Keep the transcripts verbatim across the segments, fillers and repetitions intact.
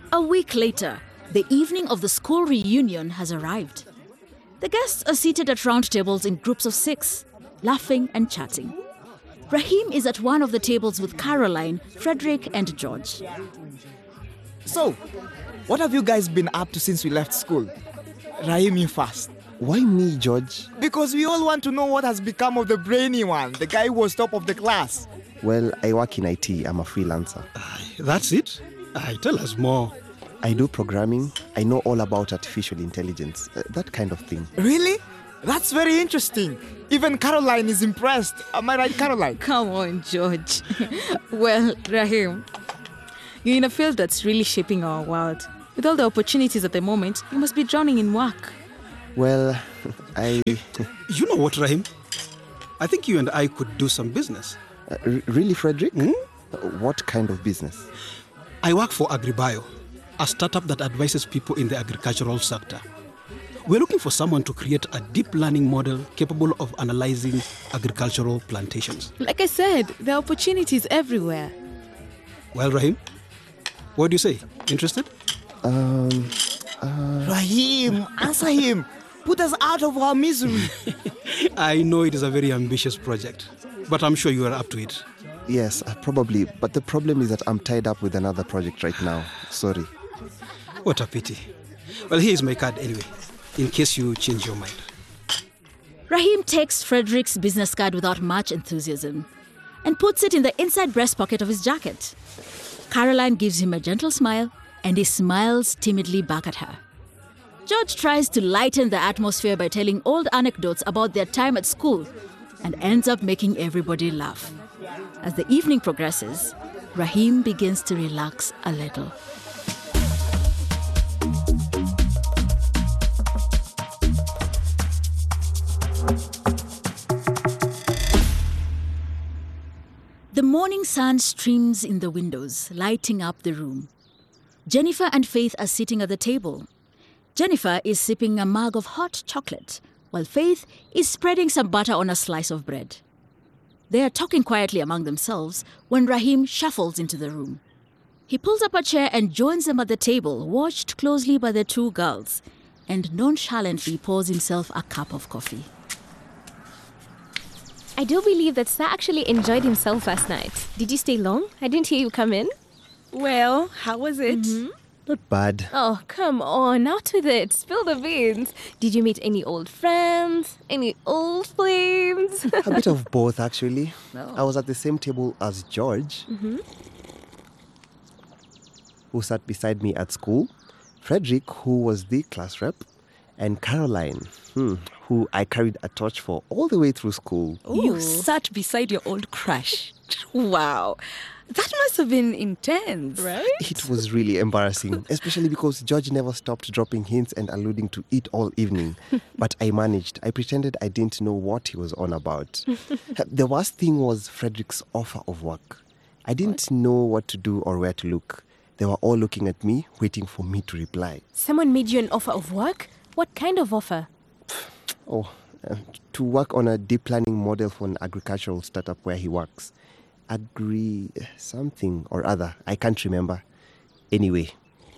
A week later, the evening of the school reunion has arrived. The guests are seated at round tables in groups of six, laughing and chatting. Rahim is at one of the tables with Caroline, Frederick, and George. So, what have you guys been up to since we left school? Rahim, you first. Why me, George? Because we all want to know what has become of the brainy one, the guy who was top of the class. Well, I work in I T. I'm a freelancer. Aye, that's it? Aye, tell us more. I do programming. I know all about artificial intelligence, uh, that kind of thing. Really? That's very interesting. Even Caroline is impressed. Am I right, Caroline? Come on, George. Well, Rahim, you're in a field that's really shaping our world. With all the opportunities at the moment, you must be drowning in work. Well, I... You know what, Rahim? I think you and I could do some business. Uh, r- really, Frederick? Hmm? Uh, what kind of business? I work for AgriBio, a startup that advises people in the agricultural sector. We're looking for someone to create a deep learning model capable of analyzing agricultural plantations. Like I said, there are opportunities everywhere. Well, Rahim, what do you say? Interested? Um... Uh... Rahim, answer him. Put us out of our misery. I know it is a very ambitious project, but I'm sure you are up to it. Yes, uh, probably. But the problem is that I'm tied up with another project right now. Sorry. What a pity. Well, here's my card anyway, in case you change your mind. Rahim takes Frederick's business card without much enthusiasm and puts it in the inside breast pocket of his jacket. Caroline gives him a gentle smile, and he smiles timidly back at her. George tries to lighten the atmosphere by telling old anecdotes about their time at school and ends up making everybody laugh. As the evening progresses, Rahim begins to relax a little. The morning sun streams in the windows, lighting up the room. Jennifer and Faith are sitting at the table. Jennifer is sipping a mug of hot chocolate, while Faith is spreading some butter on a slice of bread. They are talking quietly among themselves when Rahim shuffles into the room. He pulls up a chair and joins them at the table, watched closely by the two girls, and nonchalantly pours himself a cup of coffee. I do believe that Sir actually enjoyed himself last night. Did you stay long? I didn't hear you come in. Well, how was it? Mm-hmm. Not bad. Oh, come on, out with it. Spill the beans. Did you meet any old friends? Any old flames? A bit of both, actually. No. I was at the same table as George, Mm-hmm. who sat beside me at school, Frederick, who was the class rep, and Caroline, hmm, who I carried a torch for all the way through school. You sat beside your old crush. Wow. That must have been intense. Right? It was really embarrassing, especially because George never stopped dropping hints and alluding to it all evening. But I managed. I pretended I didn't know what he was on about. The worst thing was Frederick's offer of work. I didn't what? know what to do or where to look. They were all looking at me, waiting for me to reply. Someone made you an offer of work? What kind of offer? Oh, uh, to work on a deep learning model for an agricultural startup where he works. Agri something or other. I can't remember. Anyway,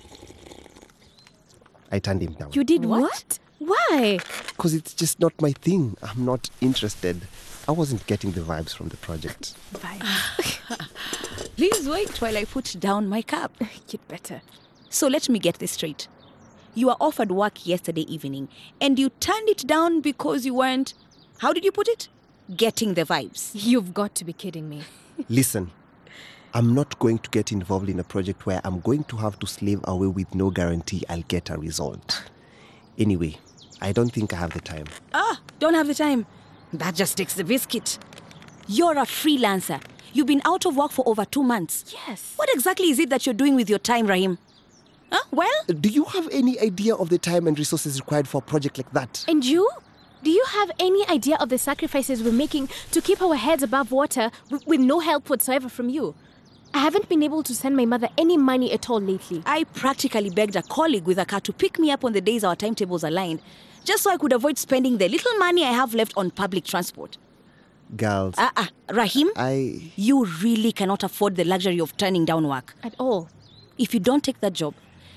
I turned him down. You did what? what? Why? Because it's just not my thing. I'm not interested. I wasn't getting the vibes from the project. Vibes. Please wait while I put down my cup. You'd better. So let me get this straight. You were offered work yesterday evening and you turned it down because you weren't, how did you put it? Getting the vibes. You've got to be kidding me. Listen, I'm not going to get involved in a project where I'm going to have to slave away with no guarantee I'll get a result. Anyway, I don't think I have the time. Ah, don't have the time. That just takes the biscuit. You're a freelancer. You've been out of work for over two months. Yes. What exactly is it that you're doing with your time, Rahim? Huh? Well? Do you have any idea of the time and resources required for a project like that? And you? Do you have any idea of the sacrifices we're making to keep our heads above water w- with no help whatsoever from you? I haven't been able to send my mother any money at all lately. I practically begged a colleague with a car to pick me up on the days our timetables aligned, just so I could avoid spending the little money I have left on public transport. Girls. Ah, uh, uh, Rahim, I... you really cannot afford the luxury of turning down work. At all. If you don't take that job,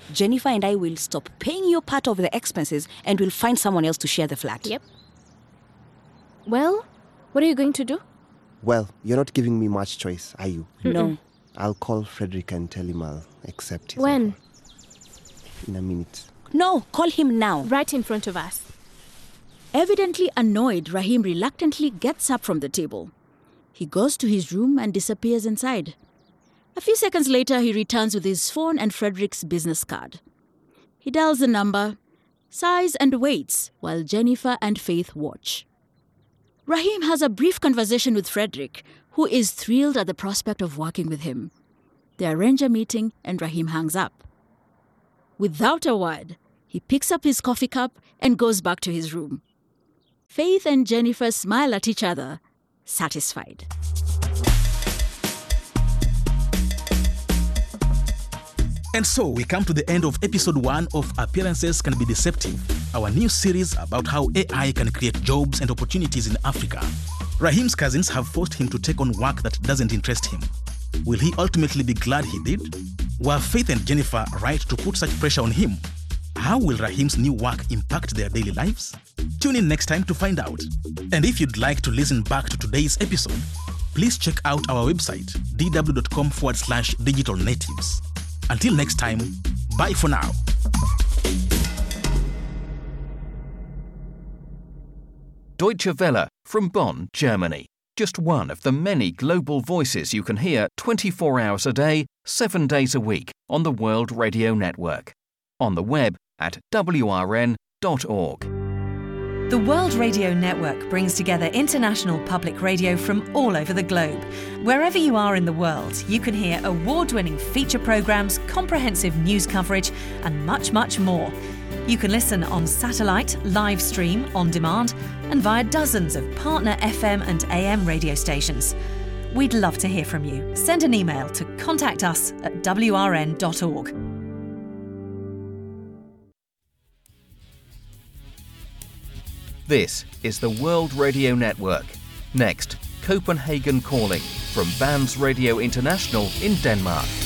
Jennifer and I will stop paying your part of the expenses and we'll find someone else to share the flat. Yep. Well, what are you going to do? Well, you're not giving me much choice, are you? No. I'll call Frederick and tell him I'll accept his When? offer. In a minute. No, call him now. Right in front of us. Evidently annoyed, Rahim reluctantly gets up from the table. He goes to his room and disappears inside. A few seconds later, he returns with his phone and Frederick's business card. He dials the number, sighs and waits while Jennifer and Faith watch. Rahim has a brief conversation with Frederick, who is thrilled at the prospect of working with him. They arrange a meeting and Rahim hangs up. Without a word, he picks up his coffee cup and goes back to his room. Faith and Jennifer smile at each other, satisfied. And so we come to the end of episode one of Appearances Can Be Deceptive, our new series about how A I can create jobs and opportunities in Africa. Rahim's cousins have forced him to take on work that doesn't interest him. Will he ultimately be glad he did? Were Faith and Jennifer right to put such pressure on him? How will Rahim's new work impact their daily lives? Tune in next time to find out. And if you'd like to listen back to today's episode, please check out our website, dw.com forward slash digital natives. Until next time, bye for now. Deutsche Welle from Bonn, Germany. Just one of the many global voices you can hear twenty-four hours a day, seven days a week on the World Radio Network. On the web at w r n dot org. The World Radio Network brings together international public radio from all over the globe. Wherever you are in the world, you can hear award-winning feature programs, comprehensive news coverage, and much, much more. You can listen on satellite, live stream, on demand, and via dozens of partner F M and A M radio stations. We'd love to hear from you. Send an email to contact us at w r n dot org. This is the World Radio Network. Next, Copenhagen Calling from Bands Radio International in Denmark.